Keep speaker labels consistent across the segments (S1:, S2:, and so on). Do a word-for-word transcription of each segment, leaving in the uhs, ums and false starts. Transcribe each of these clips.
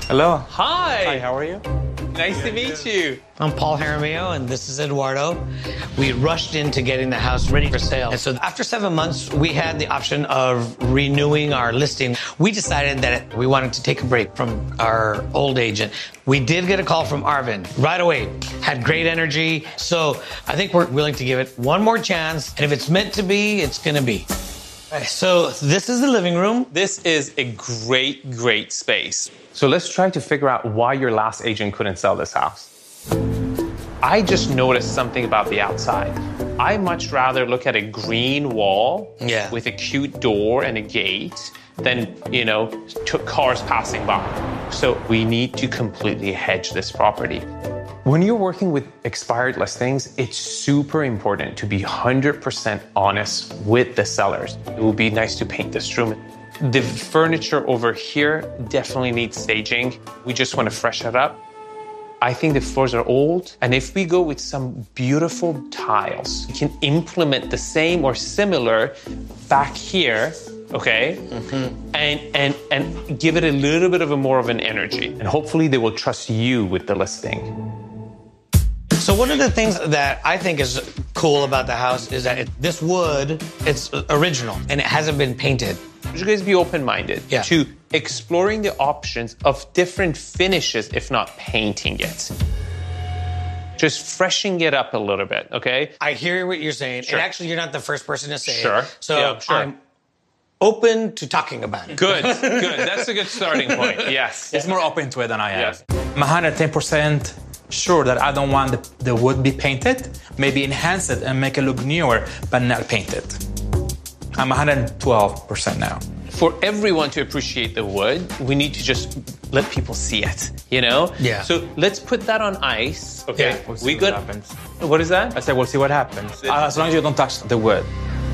S1: Hello.
S2: Hi.
S1: Hi, how are you?
S2: Nice to meet you.
S3: I'm Paul Jaramillo, and this is Eduardo. We rushed into getting the house ready for sale. And so after seven months, we had the option of renewing our listing. We decided that we wanted to take a break from our old agent. We did get a call from Arvin right away. Had great energy. So I think we're willing to give it one more chance. And if it's meant to be, it's going to be. So this is the living room.
S2: This is a great, great space.
S4: So let's try to figure out why your last agent couldn't sell this house. I just noticed something about the outside. I much rather look at a green wall
S3: yeah.
S4: with a cute door and a gate than, you know, t- cars passing by. So we need to completely hedge this property. When you're working with expired listings, it's super important to be one hundred percent honest with the sellers. It would be nice to paint this room. The furniture over here definitely needs staging. We just want to freshen it up. I think the floors are old, and if we go with some beautiful tiles, we can implement the same or similar back here, okay? Mm-hmm. And, and, and give it a little bit of a more of an energy. And hopefully they will trust you with the listing.
S3: So one of the things that I think is cool about the house is that it, this wood, it's original, and it hasn't been painted.
S4: You guys be open-minded
S3: yeah.
S4: to exploring the options of different finishes, if not painting it. Just freshening it up a little bit, okay?
S3: I hear what you're saying.
S4: Sure.
S3: And actually, you're not the first person to say
S4: sure.
S3: it. So
S4: yeah, sure.
S3: I'm open to talking about it.
S4: Good, good. That's a good starting point, yes.
S1: It's more open to it than I am.
S4: Yes.
S1: I'm one hundred ten percent sure that I don't want the, the wood be painted, maybe enhance it and make it look newer, but not paint it. I'm one hundred twelve percent now.
S4: For everyone to appreciate the wood, we need to just let people see it, you know?
S3: Yeah.
S4: So let's put that on ice, okay?
S1: Yeah, we'll see
S4: we
S1: what
S4: good?
S1: happens.
S4: What is that?
S1: I said, we'll see what happens. Uh, as long as you don't touch the wood.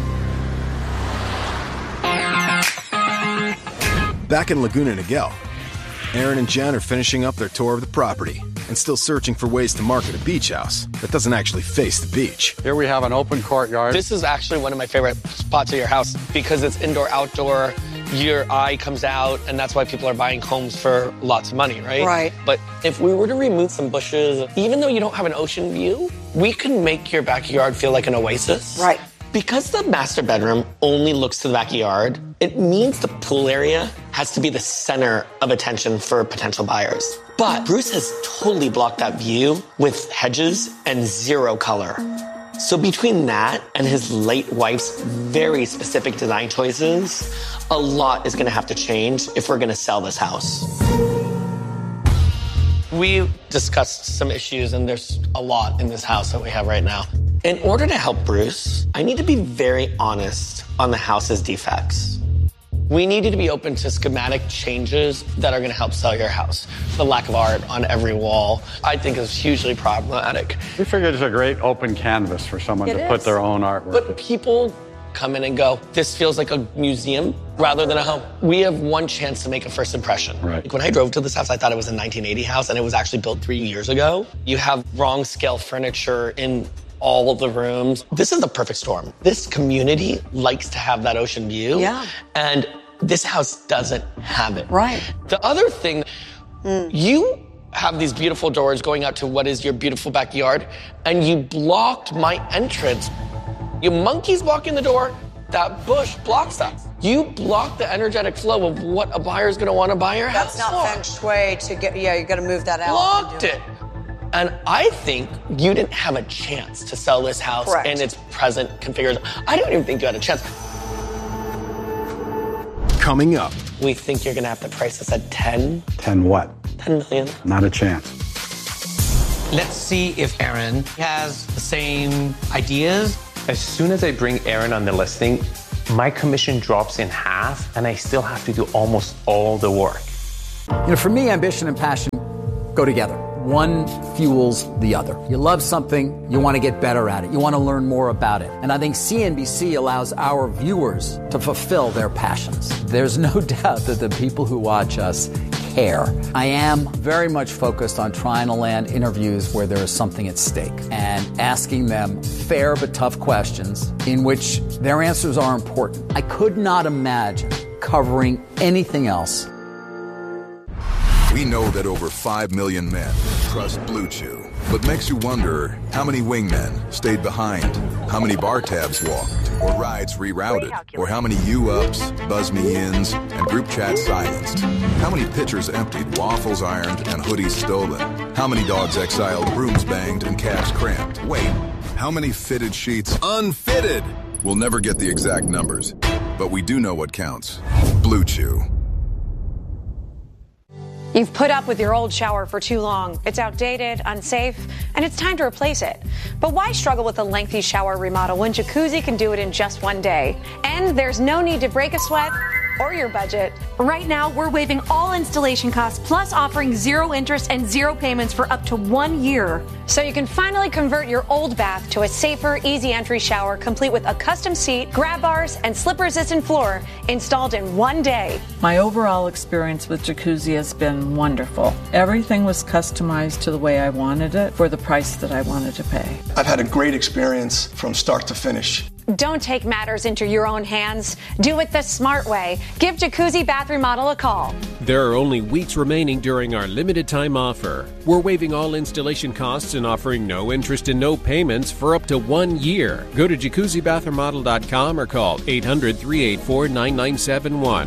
S5: Back in Laguna Niguel, Aaron and Jen are finishing up their tour of the property and still searching for ways to market a beach house that doesn't actually face the beach.
S6: Here we have an open courtyard.
S7: This is actually one of my favorite spots of your house because it's indoor-outdoor. Your eye comes out, and that's why people are buying homes for lots of money, right?
S8: Right.
S7: But if we were to remove some bushes, even though you don't have an ocean view, we can make your backyard feel like an oasis.
S8: Right.
S7: Because the master bedroom only looks to the backyard, it means the pool area has to be the center of attention for potential buyers. But Bruce has totally blocked that view with hedges and zero color. So between that and his late wife's very specific design choices, a lot is gonna have to change if we're gonna sell this house. We discussed some issues, and there's a lot in this house that we have right now. In order to help Bruce, I need to be very honest on the house's defects. We needed to be open to schematic changes that are going to help sell your house. The lack of art on every wall, I think, is hugely problematic.
S6: We figured it's a great open canvas for someone
S8: It
S6: to
S8: is.
S6: put their own artwork.
S7: But people come in and go, this feels like a museum rather than a home. We have one chance to make a first impression.
S6: Right.
S7: Like when I drove to this house, I thought it was a nineteen eighty house, and it was actually built three years ago. You have wrong scale furniture in all of the rooms. This is the perfect storm. This community likes to have that ocean view.
S8: Yeah.
S7: And this house doesn't have it.
S8: Right.
S7: The other thing, mm. you have these beautiful doors going out to what is your beautiful backyard, and you blocked my entrance. You monkeys walk in the door, that bush blocks that. You block the energetic flow of what a buyer's gonna wanna buy your house
S8: That's not
S7: for.
S8: feng shui to get, yeah, you gotta move that out.
S7: Blocked it. And I think you didn't have a chance to sell this house
S8: Correct.
S7: in its present configuration. I don't even think you had a chance.
S5: Coming up.
S7: We think you're gonna have to price this at ten.
S6: ten what?
S7: ten million.
S6: Not a chance.
S3: Let's see if Aaron has the same ideas.
S4: As soon as I bring Aaron on the listing, my commission drops in half, and I still have to do almost all the work.
S9: You know, for me, ambition and passion go together. One fuels the other. You love something, you want to get better at it. You want to learn more about it. And I think C N B C allows our viewers to fulfill their passions. There's no doubt that the people who watch us care. I am very much focused on trying to land interviews where there is something at stake and asking them fair but tough questions in which their answers are important. I could not imagine covering anything else.
S10: We know that over five million men trust Blue Chew. But makes you wonder, how many wingmen stayed behind? How many bar tabs walked? Or rides rerouted? Or how many U-ups, buzz-me-ins, and group chats silenced? How many pitchers emptied, waffles ironed, and hoodies stolen? How many dogs exiled, brooms banged, and calves cramped? Wait, how many fitted sheets unfitted? We'll never get the exact numbers, but we do know what counts. Blue Chew.
S11: You've put up with your old shower for too long. It's outdated, unsafe, and it's time to replace it. But why struggle with a lengthy shower remodel when Jacuzzi can do it in just one day? And there's no need to break a sweat or your budget.
S12: Right now, we're waiving all installation costs, plus offering zero interest and zero payments for up to one year.
S11: So you can finally convert your old bath to a safer, easy entry shower, complete with a custom seat, grab bars, and slip-resistant floor installed in one day.
S13: My overall experience with Jacuzzi has been wonderful. Everything was customized to the way I wanted it for the price that I wanted to pay.
S14: I've had a great experience from start to finish.
S11: Don't take matters into your own hands. Do it the smart way. Give Jacuzzi Bath Remodel a call.
S15: There are only weeks remaining during our limited time offer. We're waiving all installation costs and offering no interest and no payments for up to one year. Go to jacuzzi bath remodel dot com or call eight hundred, three eight four, nine nine seven one.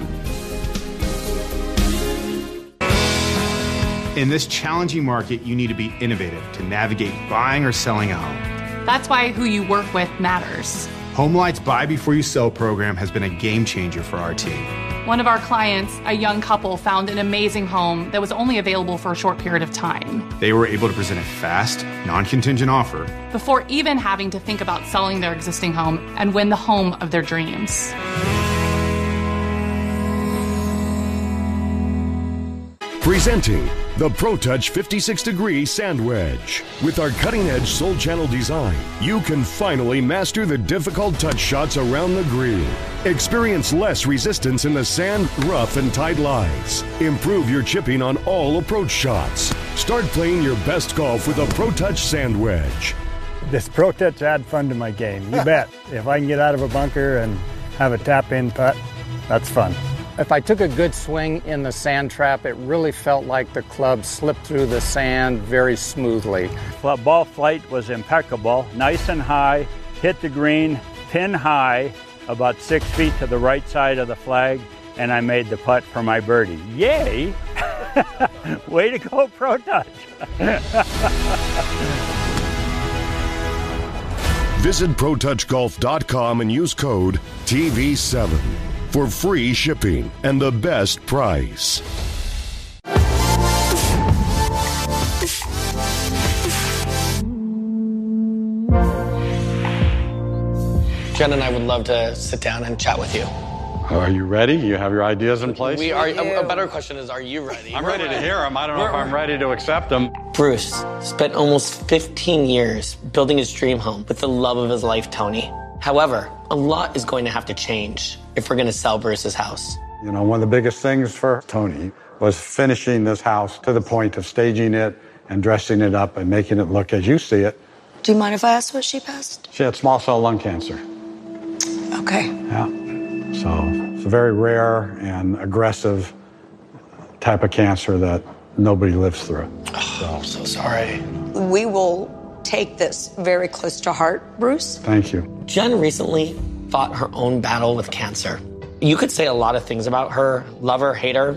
S16: In this challenging market, you need to be innovative to navigate buying or selling a home.
S17: That's why who you work with matters.
S16: HomeLight's Buy Before You Sell program has been a game changer for our team.
S17: One of our clients, a young couple, found an amazing home that was only available for a short period of time.
S16: They were able to present a fast, non-contingent offer
S17: before even having to think about selling their existing home and win the home of their dreams.
S18: Presenting the ProTouch fifty-six degree Sand Wedge. With our cutting-edge Soul Channel design, you can finally master the difficult touch shots around the green. Experience less resistance in the sand, rough, and tight lies. Improve your chipping on all approach shots. Start playing your best golf with a ProTouch Sand Wedge.
S19: This ProTouch add fun to my game, you bet. If I can get out of a bunker and have a tap-in putt, that's fun.
S20: If I took a good swing in the sand trap, it really felt like the club slipped through the sand very smoothly.
S19: Ball flight was impeccable, nice and high, hit the green, pin high, about six feet to the right side of the flag, and I made the putt for my birdie. Yay! Way to go, ProTouch!
S18: Visit pro touch golf dot com and use code T V seven. For free shipping and the best price.
S7: Jen and I would love to sit down and chat with you.
S6: Are you ready? You have your ideas in place?
S7: We are. A, a better question is, are you ready?
S6: I'm
S7: We're
S6: ready to
S7: ready.
S6: hear them. I don't know
S7: We're,
S6: if I'm ready to accept them.
S7: Bruce spent almost fifteen years building his dream home with the love of his life, Tony. However, a lot is going to have to change if we're going to sell Bruce's house.
S6: You know, one of the biggest things for Tony was finishing this house to the point of staging it and dressing it up and making it look as you see it.
S8: Do you mind if I ask what she passed?
S6: She had small cell lung cancer.
S8: Okay.
S6: Yeah. So it's a very rare and aggressive type of cancer that nobody lives through.
S7: Oh, so. I'm so sorry.
S8: We will take this very close to heart, Bruce.
S6: Thank you.
S7: Jen recently fought her own battle with cancer. You could say a lot of things about her, love her, hate her.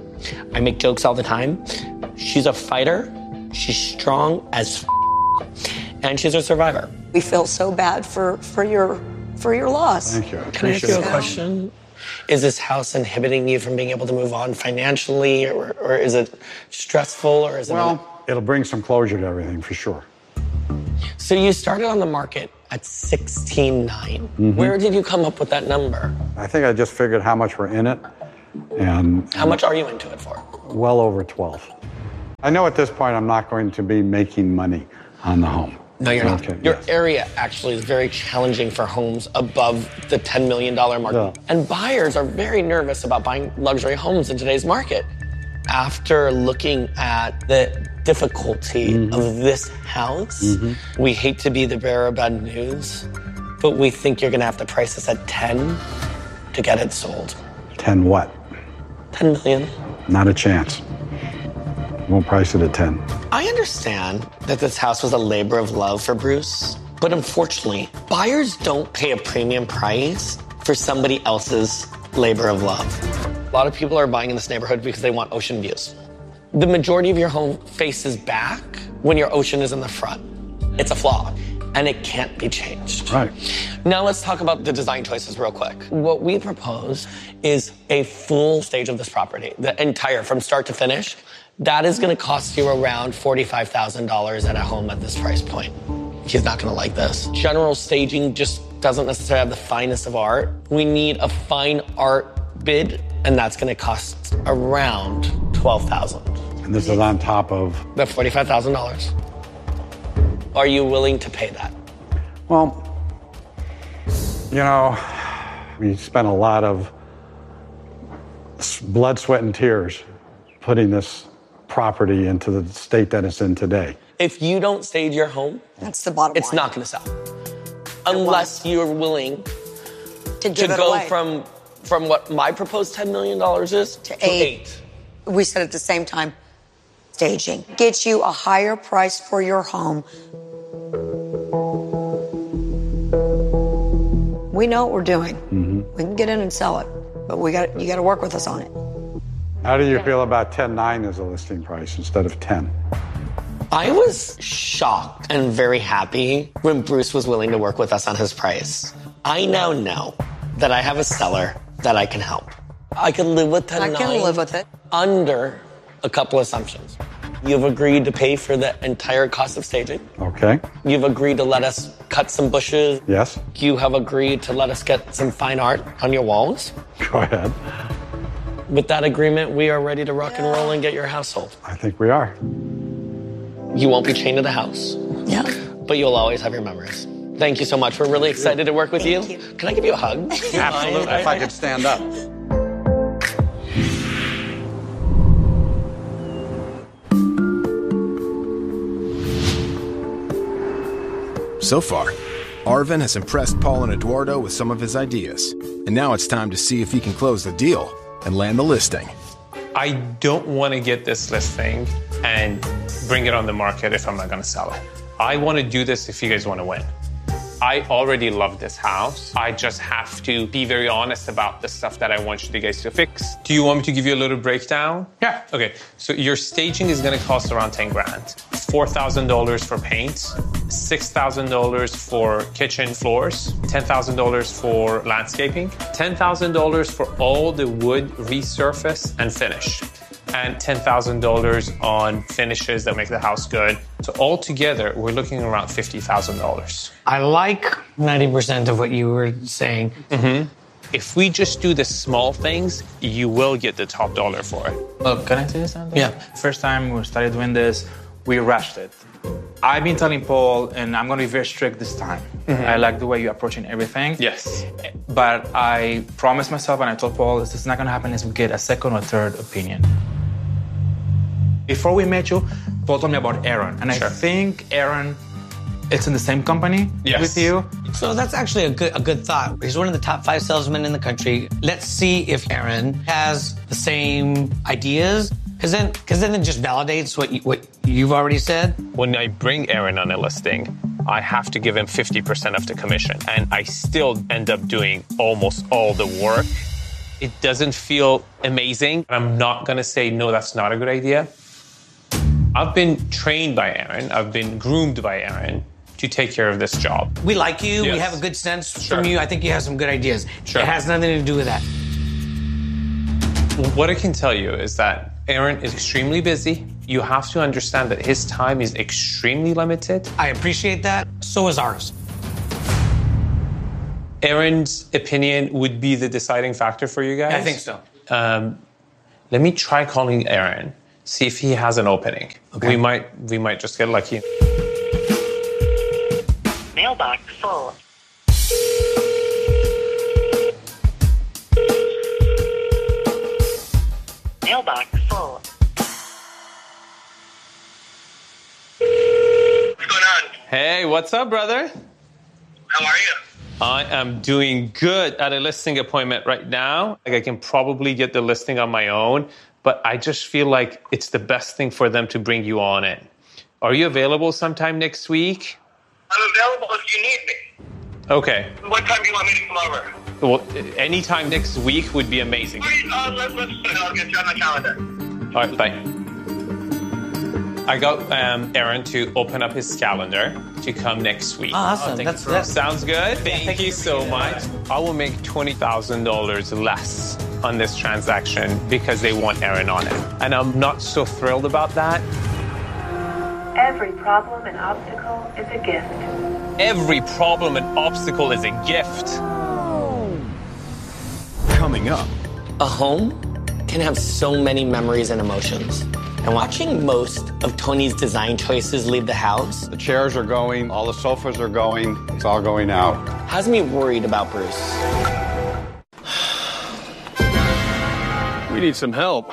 S7: I make jokes all the time. She's a fighter. She's strong as f- and she's a survivor.
S8: We feel so bad for, for your for your loss.
S6: Thank you. I
S7: Can I ask you a question? Is this house inhibiting you from being able to move on financially, or, or is it stressful, or is it?
S6: Well, it'll bring some closure to everything for sure.
S7: So you started on the market at sixteen nine.
S6: Mm-hmm.
S7: Where did you come up with that number?
S6: I think I just figured how much we're in it, and
S7: how much are you into it for?
S6: Well over twelve. I know at this point I'm not going to be making money on the home.
S7: No, you're
S6: okay,
S7: not. Your
S6: yes.
S7: area actually is very challenging for homes above the ten million dollars mark.
S6: Yeah.
S7: And buyers are very nervous about buying luxury homes in today's market. After looking at the difficulty mm-hmm. of this house, mm-hmm. we hate to be the bearer of bad news, but we think you're going to have to price this at ten to get it sold.
S6: ten what?
S7: ten million.
S6: Not a chance. We'll price it at ten.
S7: I understand that this house was a labor of love for Bruce, but unfortunately, buyers don't pay a premium price for somebody else's labor of love. A lot of people are buying in this neighborhood because they want ocean views. The majority of your home faces back when your ocean is in the front. It's a flaw, and it can't be changed.
S6: Right.
S7: Now let's talk about the design choices real quick. What we propose is a full stage of this property, the entire, from start to finish. That is gonna cost you around forty-five thousand dollars at a home at this price point. He's not gonna like this. General staging just doesn't necessarily have the finest of art. We need a fine art bid, and that's gonna cost around twelve thousand dollars.
S6: And this is on top of?
S7: The forty-five thousand dollars. Are you willing to pay that?
S6: Well, you know, we spent a lot of blood, sweat, and tears putting this property into the state that it's in today.
S7: If you don't stage your home,
S8: that's the bottom
S7: it's
S8: line.
S7: not gonna sell. Unless you're willing
S8: to, give
S7: to
S8: it
S7: go
S8: away.
S7: from from what my proposed ten million dollars is
S8: to,
S7: to
S8: eight.
S7: eight.
S8: We said at the same time, staging gets you a higher price for your home. We know what we're doing.
S6: Mm-hmm.
S8: We can get in and sell it, but we got you got to work with us on it.
S6: How do you feel about ten nine as a listing price instead of ten?
S7: I was shocked and very happy when Bruce was willing to work with us on his price. I now know that I have a seller that I can help. I can live with ten nine.
S8: I can live with it.
S7: Under a couple assumptions. You've agreed to pay for the entire cost of staging.
S6: Okay.
S7: You've agreed to let us cut some bushes.
S6: Yes.
S7: You have agreed to let us get some fine art on your walls.
S6: Go ahead.
S7: With that agreement, we are ready to rock and roll and get your house sold.
S6: I think we are.
S7: You won't be chained to the house.
S8: Yeah.
S7: But you'll always have your memories. Thank you so much. We're really excited to work with you.
S8: you.
S7: Can I give you a hug?
S6: Absolutely. If I could stand up.
S5: So far, Arvin has impressed Paul and Eduardo with some of his ideas. And now it's time to see if he can close the deal and land the listing.
S4: I don't want to get this listing and bring it on the market if I'm not going to sell it. I want to do this if you guys want to win. I already love this house. I just have to be very honest about the stuff that I want you guys to fix. Do you want me to give you a little breakdown?
S1: Yeah.
S4: Okay, so your staging is going to cost around ten grand. four thousand dollars for paint, six thousand dollars for kitchen floors, ten thousand dollars for landscaping, ten thousand dollars for all the wood resurface and finish, and ten thousand dollars on finishes that make the house good. So altogether, we're looking around fifty thousand dollars.
S3: I like ninety percent of what you were saying.
S4: Mm-hmm. If we just do the small things, you will get the top dollar for it.
S1: Look, can I say something?
S3: Yeah.
S1: First time we started doing this, we rushed it. I've been telling Paul, and I'm going to be very strict this time. Mm-hmm. I like the way you're approaching everything.
S4: Yes.
S1: But I promised myself, and I told Paul, this is not going to happen unless we get a second or third opinion. Before we met you, Paul told me about Aaron. And
S4: Sure.
S1: I think Aaron, it's in the same company
S4: Yes.
S1: with you.
S3: So that's actually a good a good thought. He's one of the top five salesmen in the country. Let's see if Aaron has the same ideas. Because then, because then it just validates what you, what you've already said.
S4: When I bring Aaron on a listing, I have to give him fifty percent of the commission, and I still end up doing almost all the work. It doesn't feel amazing. I'm not going to say, no, that's not a good idea. I've been trained by Aaron. I've been groomed by Aaron to take care of this job.
S3: We like you.
S4: Yes.
S3: We have a good sense
S4: Sure.
S3: from you. I think you have some good ideas.
S4: Sure.
S3: It has nothing to do with that.
S4: What I can tell you is that Aaron is extremely busy. You have to understand that his time is extremely limited.
S3: I appreciate that. So is ours.
S4: Aaron's opinion would be the deciding factor for you guys?
S3: I think so.
S4: Um, let me try calling Aaron, see if he has an opening.
S3: Okay.
S4: We might we might just get lucky.
S21: Mailbox full. Mailbox full.
S22: What's going on?
S4: Hey, what's up, brother?
S22: How are you?
S4: I am doing good at a listing appointment right now. Like I can probably get the listing on my own, but but I just feel like it's the best thing for them to bring you on in. Are you available sometime next week?
S22: I'm available if you need me.
S4: Okay.
S22: What time do you want me to come over?
S4: Well, anytime next week would be amazing.
S22: All right, uh, let's, let's put it. I'll get you on my calendar.
S4: All right, bye. I got um, Aaron to open up his calendar to come next week.
S3: Awesome.
S4: Oh,
S3: That's,
S4: for,
S3: that's
S4: sounds good. Thank,
S3: thank
S4: you,
S3: you
S4: so much. I will make twenty thousand dollars less on this transaction because they want Aaron on it. And I'm not so thrilled about that.
S21: Every problem and obstacle is a gift.
S4: Every problem and obstacle is a gift.
S5: Coming up.
S7: A home can have so many memories and emotions. And watching most of Tony's design choices leave the house,
S6: The chairs are going, all the sofas are going, it's all going out.
S7: has me worried about Bruce.
S2: We need some help.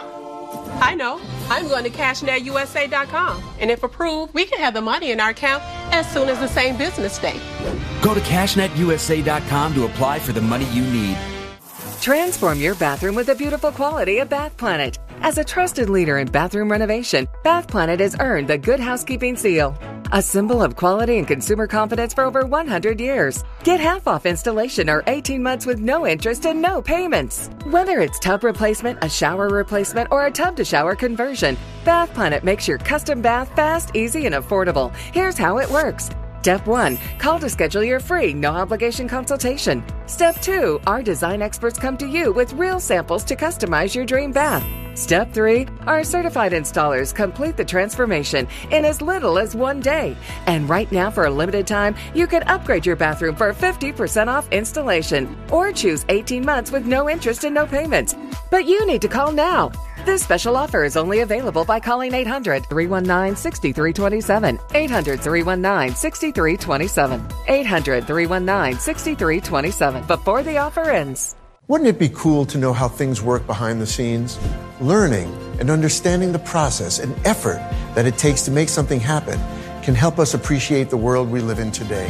S9: I know. I'm going to cash net U S A dot com. And if approved, we can have the money in our account as soon as the same business day.
S23: Go to cash net U S A dot com to apply for the money you need.
S24: Transform your bathroom with the beautiful quality of Bath Planet. As a trusted leader in bathroom renovation, Bath Planet has earned the Good Housekeeping seal, a symbol of quality and consumer confidence for over one hundred years. Get half off installation or eighteen months with no interest and no payments. Whether it's tub replacement, a shower replacement, or a tub-to-shower conversion, Bath Planet makes your custom bath fast, easy, and affordable. Here's how it works. Step one, call to schedule your free, no-obligation consultation. Step two, our design experts come to you with real samples to customize your dream bath. Step three, our certified installers complete the transformation in as little as one day. And right now, for a limited time, you can upgrade your bathroom for fifty percent off installation or choose eighteen months with no interest and no payments. But you need to call now. This special offer is only available by calling eight hundred, three one nine, six three two seven, eight hundred, three one nine, six three two seven, eight hundred, three one nine, six three two seven before the offer ends.
S25: Wouldn't it be cool to know how things work behind the scenes? Learning and understanding the process and effort that it takes to make something happen can help us appreciate the world we live in today.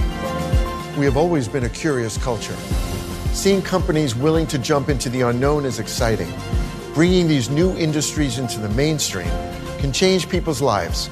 S25: We have always been a curious culture. Seeing companies willing to jump into the unknown is exciting. Bringing these new industries into the mainstream can change people's lives.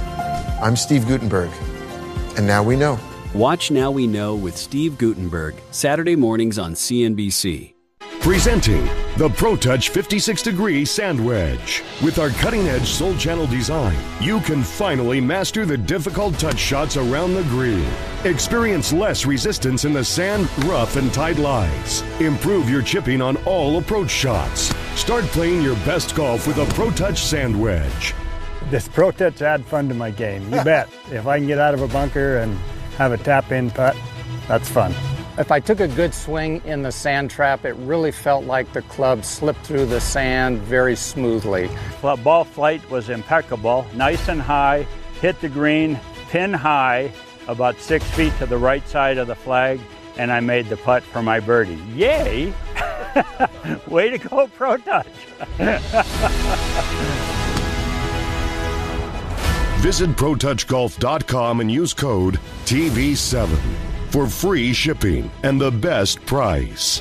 S25: I'm Steve Gutenberg, and now we know.
S26: Watch Now We Know with Steve Gutenberg, Saturday mornings on C N B C.
S18: Presenting the ProTouch fifty-six degree Sand Wedge. With our cutting-edge Soul Channel design, you can finally master the difficult touch shots around the green. Experience less resistance in the sand, rough, and tight lies. Improve your chipping on all approach shots. Start playing your best golf with a ProTouch Sand Wedge.
S19: This ProTouch add fun to my game, you bet. If I can get out of a bunker and have a tap-in putt, that's fun.
S20: If I took a good swing in the sand trap, it really felt like the club slipped through the sand very smoothly.
S19: Club ball flight was impeccable, nice and high, hit the green, pin high, about six feet to the right side of the flag, and I made the putt for my birdie. Yay! Way to go, ProTouch!
S18: Visit Pro Touch Golf dot com and use code T V seven for free shipping and the best price.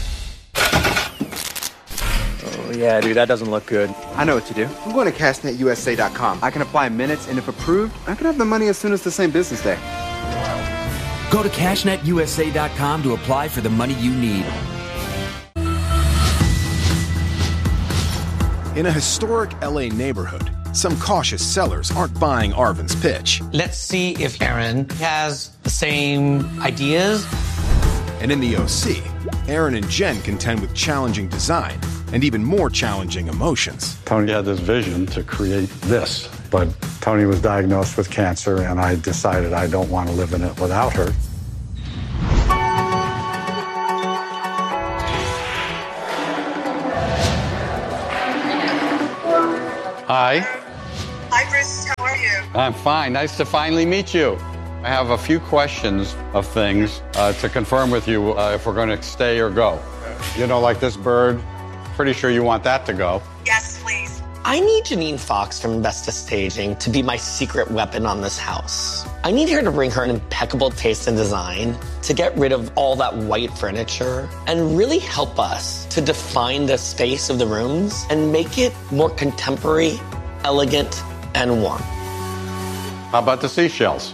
S27: Oh, yeah, dude, that doesn't look good. I know what to do. I'm going to cash net U S A dot com. I can apply in minutes, and if approved, I can have the money as soon as the same business day.
S23: Go to cash net U S A dot com to apply for the money you need.
S5: In a historic L A neighborhood, some cautious sellers aren't buying Arvin's pitch.
S3: Let's see if Aaron has the same ideas.
S5: And in the O C, Aaron and Jen contend with challenging design and even more challenging emotions.
S6: Tony had this vision to create this, but Tony was diagnosed with cancer, and I decided I don't want to live in it without her.
S28: Hi.
S21: Hi, Bruce. How are you?
S28: I'm fine. Nice to finally meet you. I have a few questions of things uh, to confirm with you uh, if we're going to stay or go.
S6: You know, like this bird, pretty sure you want that to go.
S21: Yes, please.
S7: I need Janine Fox from Vesta Staging to be my secret weapon on this house. I need her to bring her an impeccable taste in design, to get rid of all that white furniture, and really help us to define the space of the rooms and make it more contemporary, elegant, and warm.
S28: How about the seashells?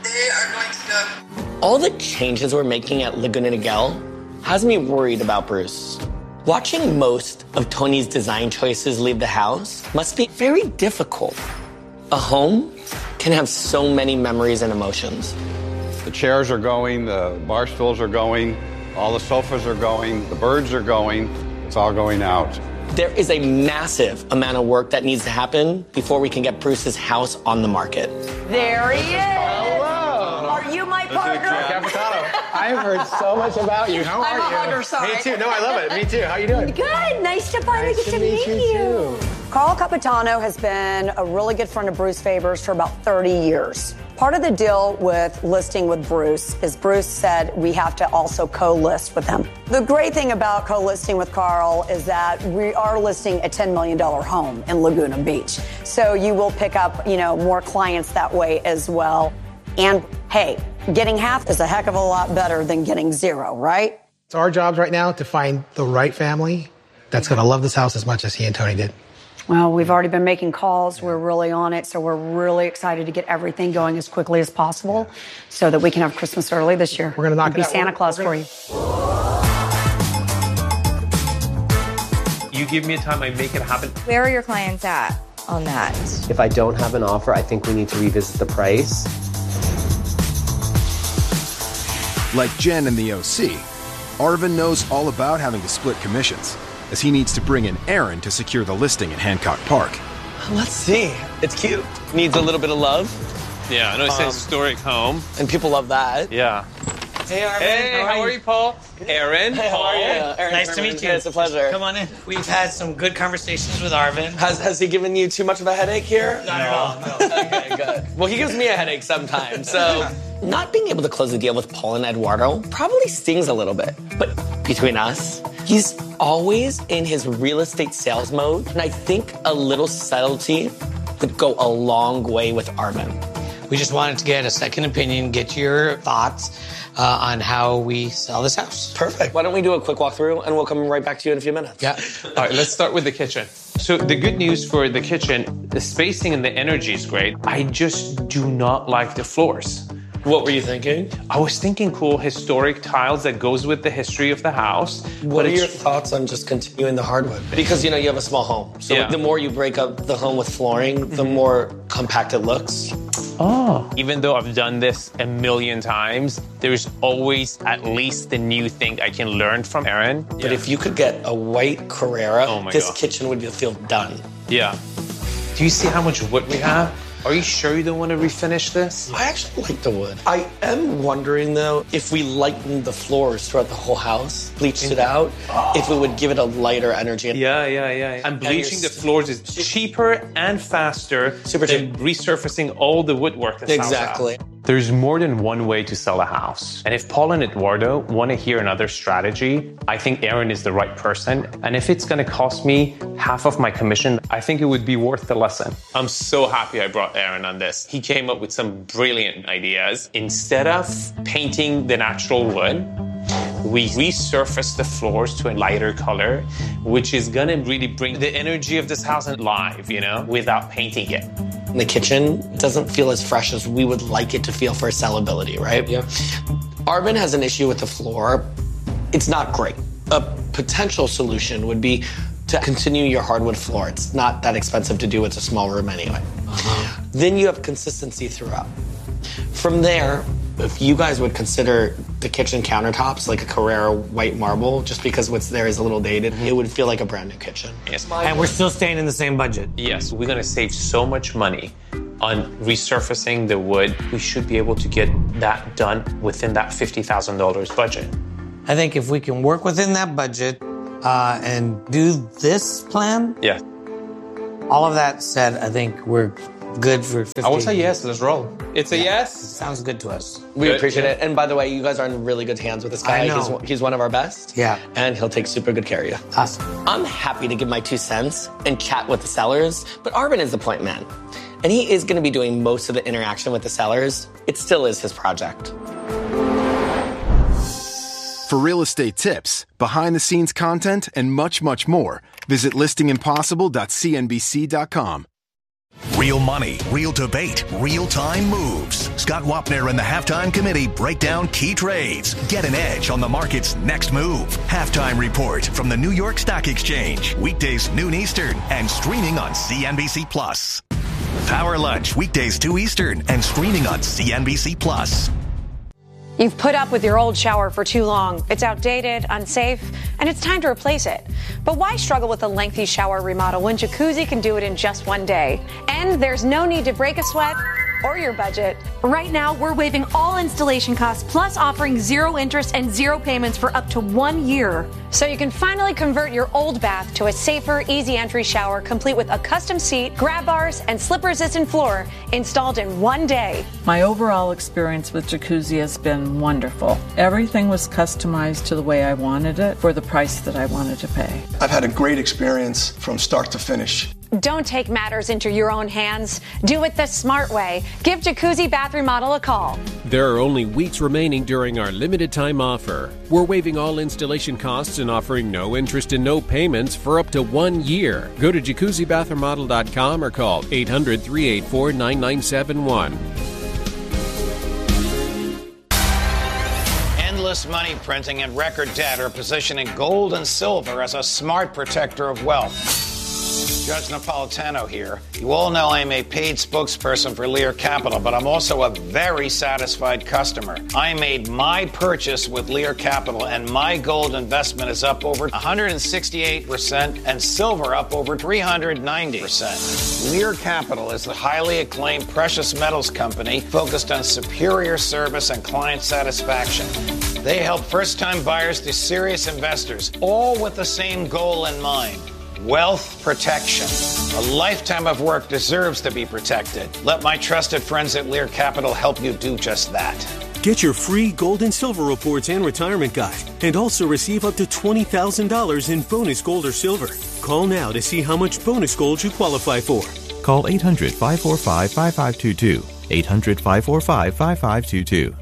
S7: All the changes we're making at Laguna Niguel has me worried about Bruce. Watching most of Tony's design choices leave the house must be very difficult. A home can have so many memories and emotions.
S28: The chairs are going, the bar stools are going, all the sofas are going, the birds are going. It's all going out.
S7: There is a massive amount of work that needs to happen before we can get Bruce's house on the market.
S8: There he is. Hello. Are you my partner?
S10: Capitano. I've heard so much about you. How are
S8: I'm
S10: you?
S8: a hugger, sorry.
S10: Me too. No, I love it. Me too. How you doing?
S8: Good. Nice to finally
S10: Nice
S8: get
S10: to
S8: to
S10: meet
S8: meet,
S10: you,
S8: you. Carl Capitano has been a really good friend of Bruce Faber's for about thirty years. Part of the deal with listing with Bruce is Bruce said we have to also co-list with him. The great thing about co-listing with Carl is that we are listing a ten million dollars home in Laguna Beach. So you will pick up, you know, more clients that way as well. And hey, getting half is a heck of a lot better than getting zero, right?
S10: It's our jobs right now to find the right family that's going to love this house as much as he and Tony did.
S8: Well, we've already been making calls. We're really on it. So we're really excited to get everything going as quickly as possible so that we can have Christmas early this year.
S10: We're going to knock
S8: and
S10: it
S8: be
S10: out.
S8: Santa
S10: We're-
S8: Claus
S10: we're
S8: for
S10: gonna-
S8: you.
S4: You give me a time, I make it happen.
S11: Where are your clients at on that?
S12: If I don't have an offer, I think we need to revisit the price.
S5: Like Jen and the O C, Arvin knows all about having to split commissions, as he needs to bring in Aaron to secure the listing in Hancock Park.
S7: Let's see. It's cute. Needs a little bit of love.
S4: Yeah, I know it's an
S7: Um,
S4: historic home.
S7: And people love that.
S4: Yeah.
S7: Hey, Arvin.
S3: How
S4: Hey, how
S3: are
S4: are
S3: you?
S4: you, Paul? Aaron,
S7: Hey, how
S4: Paul.
S7: are you? Aaron
S3: Nice to
S7: Herman.
S3: meet you.
S7: It's a pleasure.
S3: Come on in. We've had some good conversations with Arvin.
S7: Has, has he given you too much of a headache here?
S3: Not at all. No.
S7: Okay, good. Well, he gives me a headache sometimes, so not being able to close the deal with Paul and Eduardo probably stings a little bit. But between us, he's always in his real estate sales mode, and I think a little subtlety would go a long way with Arvin.
S3: We just wanted to get a second opinion, get your thoughts uh, on how we sell this house.
S7: Perfect. Why don't we do a quick walkthrough, and we'll come right back to you in a few minutes.
S3: Yeah.
S4: All right, let's start with the kitchen. So the good news for the kitchen, the spacing and the energy is great. I just do not like the floors.
S7: What were you thinking?
S4: I was thinking cool historic tiles that goes with the history of the house.
S7: What
S4: but
S7: are
S4: it's-
S7: your thoughts on just continuing the hardwood? Because, you know, you have a small home. So
S4: Yeah.
S7: the more you break up the home with flooring, the more compact it looks.
S4: Oh. Even though I've done this a million times, there's always at least the new thing I can learn from Aaron.
S7: But if you could get a white Carrera,
S4: Oh my
S7: this
S4: God.
S7: kitchen would feel done.
S4: Yeah. Do you see how much wood we have? Are you sure you don't want to refinish this?
S7: I actually like the wood. I am wondering, though, if we lightened the floors throughout the whole house, bleached it out, if it would give it a lighter energy.
S4: Yeah, yeah, yeah. And bleaching the floors is cheaper and faster
S7: Super
S4: than resurfacing all the woodwork that's
S7: Exactly.
S4: outside. There's more than one way to sell a house. And if Paul and Eduardo want to hear another strategy, I think Aaron is the right person. And if it's going to cost me half of my commission, I think it would be worth the lesson. I'm so happy I brought Aaron on this. He came up with some brilliant ideas. Instead of painting the natural wood, we resurface the floors to a lighter color, which is gonna really bring the energy of this house alive, you know, without painting it.
S7: The kitchen doesn't feel as fresh as we would like it to feel for sellability, right? Yeah. Arvin has an issue with the floor. It's not great. A potential solution would be to continue your hardwood floor. It's not that expensive to do. It's a small room anyway. Uh-huh. Then you have consistency throughout. From there, if you guys would consider the kitchen countertops like a Carrera white marble, just because what's there is a little dated, it would feel like a brand new kitchen.
S4: Yes.
S3: And we're still staying in the same budget.
S4: Yes, we're gonna save so much money on resurfacing the wood. We should be able to get that done within that fifty thousand dollars budget.
S3: I think if we can work within that budget uh, and do this plan,
S4: Yeah.
S3: all of that said, I think we're good for fifty?
S4: I will say yes. Let's roll. It's a
S3: Yeah.
S4: yes.
S3: Sounds good to us.
S7: We
S4: Good,
S7: appreciate
S4: yeah.
S7: it. And by the way, you guys are in really good hands with this guy.
S3: I know.
S7: He's, he's one of our best.
S3: Yeah.
S7: And he'll take super good care of you.
S3: Awesome.
S7: I'm happy to give my two cents and chat with the sellers, but Arvin is the point man. And he is going to be doing most of the interaction with the sellers. It still is his project.
S5: For real estate tips, behind-the-scenes content, and much, much more, visit listing impossible dot c n b c dot com.
S1: Real money, real debate, real-time moves. Scott Wapner and the Halftime Committee break down key trades. Get an edge on the market's next move. Halftime Report from the New York Stock Exchange. Weekdays noon Eastern and streaming on C N B C Plus. Power Lunch, weekdays two Eastern and streaming on C N B C Plus.
S2: You've put up with your old shower for too long. It's outdated, unsafe, and it's time to replace it. But why struggle with a lengthy shower remodel when Jacuzzi can do it in just one day? And there's no need to break a sweat or your budget.
S13: Right now, we're waiving all installation costs, plus offering zero interest and zero payments for up to one year.
S2: So you can finally convert your old bath to a safer, easy entry shower, complete with a custom seat, grab bars, and slip-resistant floor installed in one day.
S14: My overall experience with Jacuzzi has been wonderful. Everything was customized to the way I wanted it for the price that I wanted to pay.
S15: I've had a great experience from start to finish.
S2: Don't take matters into your own hands. Do it the smart way. Give Jacuzzi Bath Remodel a call.
S16: There are only weeks remaining during our limited time offer. We're waiving all installation costs and offering no interest and no payments for up to one year. Go to jacuzzi bath remodel dot com or call eight hundred, three eight four, nine nine seven one.
S17: Endless money printing and record debt are positioning gold and silver as a smart protector of wealth. Judge Napolitano here. You all know I'm a paid spokesperson for Lear Capital, but I'm also a very satisfied customer. I made my purchase with Lear Capital, and my gold investment is up over one hundred sixty-eight percent and silver up over three hundred ninety percent. Lear Capital is the highly acclaimed precious metals company focused on superior service and client satisfaction. They help first-time buyers to serious investors, all with the same goal in mind. Wealth protection. A lifetime of work deserves to be protected. Let my trusted friends at Lear Capital help you do just that.
S22: Get your free gold and silver reports and retirement guide, and also receive up to twenty thousand dollars in bonus gold or silver. Call now to see how much bonus gold you qualify for.
S29: Call eight hundred, five four five, five five two two. eight hundred, five four five, five five two two.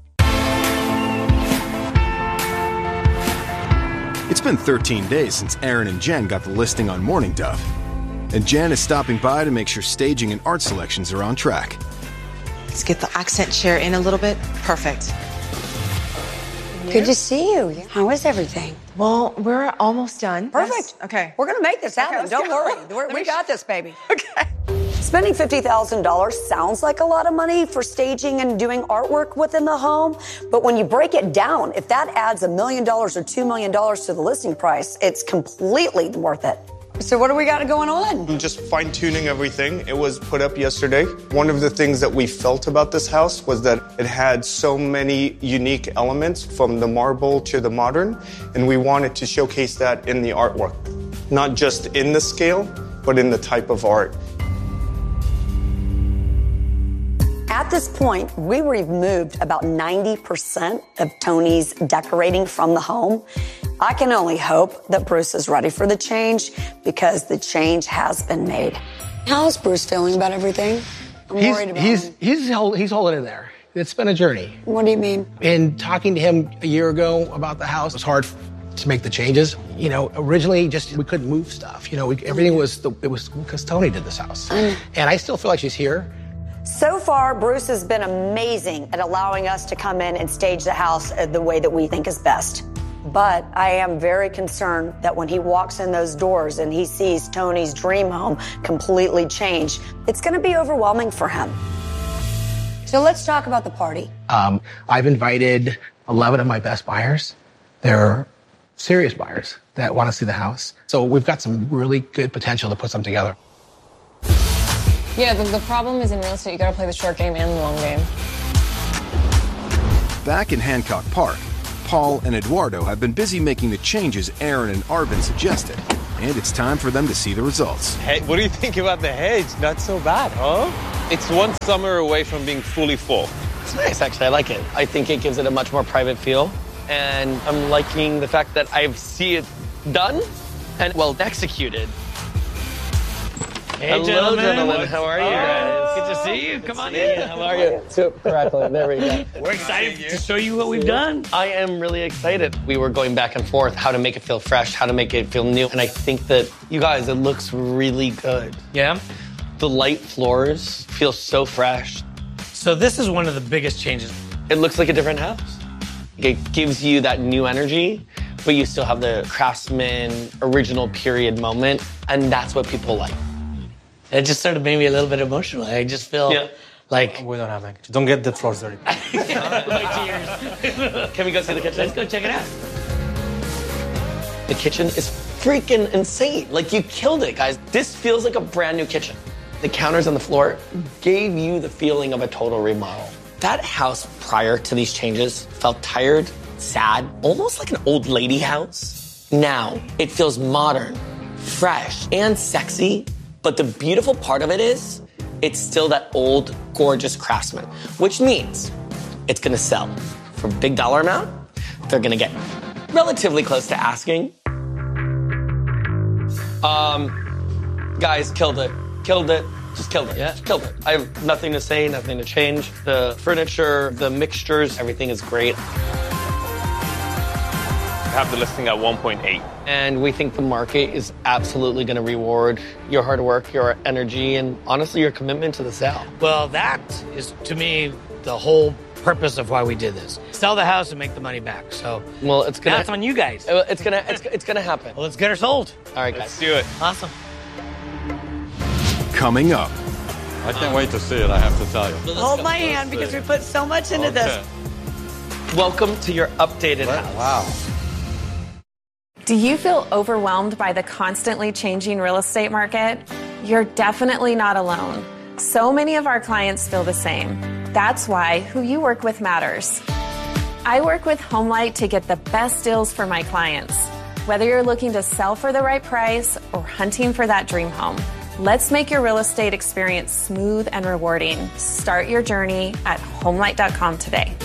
S5: It's been thirteen days since Aaron and Jen got the listing on Morning Dove. And Jen is stopping by to make sure staging and art selections are on track.
S30: Let's get the accent chair in a little bit. Perfect.
S8: Good to see you. How is everything?
S30: Well, we're almost done.
S8: Perfect.
S30: Yes. Okay.
S8: We're going to make this happen.
S30: Okay,
S8: Don't
S30: go.
S8: worry. We're, we got this, baby. Okay. Spending fifty thousand dollars sounds like a lot of money for staging and doing artwork within the home. But when you break it down, if that adds a million dollars or two million dollars to the listing price, it's completely worth it. So what do we got going on?
S31: Just fine-tuning everything. It was put up yesterday. One of the things that we felt about this house was that it had so many unique elements from the marble to the modern, and we wanted to showcase that in the artwork. Not just in the scale, but in the type of art.
S8: At this point, we removed about ninety percent of Tony's decorating from the home. I can only hope that Bruce is ready for the change because the change has been made. How's Bruce feeling about everything? I'm
S10: he's,
S8: worried about
S10: he's,
S8: him.
S10: He's, hold, he's holding in there. It's been a journey.
S8: What do you mean?
S10: In talking to him a year ago about the house, it was hard to make the changes. You know, originally just we couldn't move stuff. You know, we, everything was, the, it was because Tony did this house.
S8: Mm.
S10: And I still feel like she's here.
S8: So far, Bruce has been amazing at allowing us to come in and stage the house the way that we think is best. But I am very concerned that when he walks in those doors and he sees Tony's dream home completely changed, it's going to be overwhelming for him. So let's talk about the party.
S10: Um, I've invited eleven of my best buyers. They're serious buyers that want to see the house. So we've got some really good potential to put something together.
S32: Yeah, the, the problem is in real estate, you gotta play the short game and the long game.
S5: Back in Hancock Park, Paul and Eduardo have been busy making the changes Aaron and Arvin suggested And it's time for them to see the results.
S6: Hey, what do you think about the hedge? Not so bad, huh? It's one summer away from being fully full.
S7: It's nice, actually. I like it. I think it gives it a much more private feel. And I'm liking the fact that I see it done and well executed.
S3: Hey,
S7: Hello,
S3: gentlemen.
S7: gentlemen. How are you guys?
S3: Good to see you. Come on in.
S7: How are you? Super correctly. There we go.
S3: We're excited to show you what we've done.
S7: I am really excited. We were going back and forth how to make it feel fresh, how to make it feel new. And I think that, you guys, it looks really good.
S3: Yeah?
S7: The light floors feel so fresh.
S3: So this is one of the biggest changes.
S7: It looks like a different house. It gives you that new energy, but you still have the craftsman, original period moment. And that's what people like.
S3: It just sort of made me a little bit emotional. I just feel
S7: yeah.
S3: like...
S6: We don't have that. Don't get the floors dirty.
S7: My tears. Can we go see the kitchen?
S3: Let's go check it out.
S7: The kitchen is freaking insane. Like, you killed it, guys. This feels like a brand new kitchen. The counters on the floor gave you the feeling of a total remodel. That house prior to these changes felt tired, sad, almost like an old lady house. Now, it feels modern, fresh, and sexy. But the beautiful part of it is, it's still that old, gorgeous craftsman, which means it's gonna sell for a big dollar amount. They're gonna get relatively close to asking. Um, guys, killed it, killed it, just killed it, yeah, just killed it. I have nothing to say, nothing to change. The furniture, the mixtures, everything is great.
S6: Have the listing at one point eight.
S7: And we think the market is absolutely going to reward your hard work, your energy, and honestly, your commitment to the sale.
S3: Well, that is, to me, the whole purpose of why we did this. Sell the house and make the money back. So,
S7: well, it's gonna.
S3: That's on you guys.
S7: It's gonna. It's, it's gonna happen.
S3: Well, let's get her sold.
S7: All right,
S6: Let's
S7: guys.
S6: do it.
S3: Awesome.
S5: Coming up.
S9: I can't wait to see it, I have to tell you.
S8: Hold my hand because we put so much into
S9: Okay.
S8: this.
S7: Welcome to your updated house.
S9: Wow.
S2: Do you feel overwhelmed by the constantly changing real estate market? You're definitely not alone. So many of our clients feel the same. That's why who you work with matters. I work with HomeLight to get the best deals for my clients. Whether you're looking to sell for the right price or hunting for that dream home, let's make your real estate experience smooth and rewarding. Start your journey at homelight dot com today.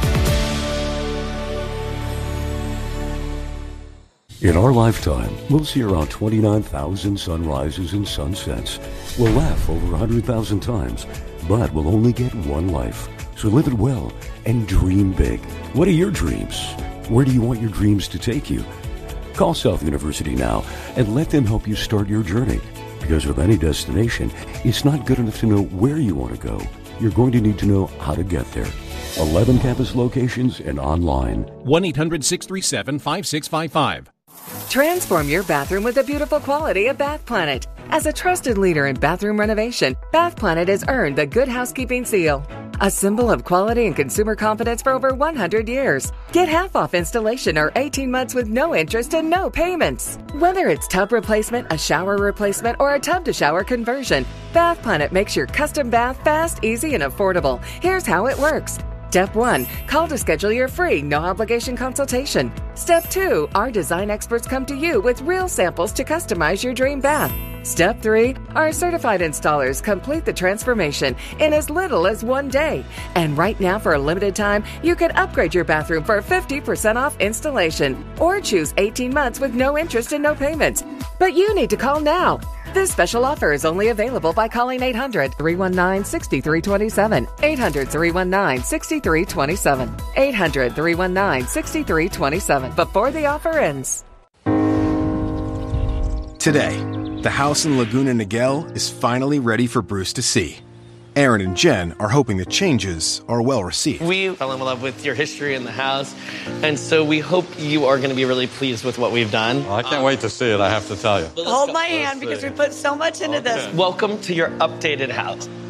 S18: In our lifetime, we'll see around twenty-nine thousand sunrises and sunsets. We'll laugh over one hundred thousand times, but we'll only get one life. So live it well and dream big. What are your dreams? Where do you want your dreams to take you? Call South University now and let them help you start your journey. Because with any destination, it's not good enough to know where you want to go. You're going to need to know how to get there. eleven campus locations and online.
S16: one eight hundred six three seven five six five five.
S19: Transform your bathroom with the beautiful quality of Bath Planet. As a trusted leader in bathroom renovation, Bath Planet has earned the Good Housekeeping seal, a symbol of quality and consumer confidence for over one hundred years. Get half off installation or eighteen months with no interest and no payments. Whether it's tub replacement, a shower replacement, or a tub-to-shower conversion, Bath Planet makes your custom bath fast, easy, and affordable. Here's how it works. Step one, call to schedule your free, no-obligation consultation. Step two, our design experts come to you with real samples to customize your dream bath. Step three, our certified installers complete the transformation in as little as one day. And right now, for a limited time, you can upgrade your bathroom for fifty percent off installation or choose eighteen months with no interest and no payments. But you need to call now. This special offer is only available by calling eight hundred, three one nine, six three two seven, eight hundred, three one nine, six three two seven, eight hundred, three one nine, six three two seven before the offer ends.
S5: Today, the house in Laguna Niguel is finally ready for Bruce to see. Aaron and Jen are hoping the changes are well received.
S7: We fell in love with your history in the house, and so we hope you are going to be really pleased with what we've done.
S9: Well, I can't um, wait to see it, I have to tell you.
S8: Hold my hand because we put so much into
S9: Okay.
S8: this.
S7: Welcome to your updated house.